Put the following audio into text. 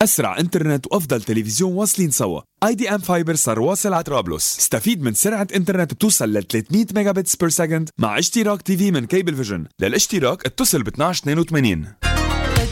أسرع إنترنت وأفضل تلفزيون واصلين سوا. اي دي ام فايبر صار واصل على طرابلس. استفيد من سرعة إنترنت بتوصل ل 300 ميجا بتس بير سكند مع اشتراك تي في من كيبل فيجن. للاشتراك اتصل ب 1282.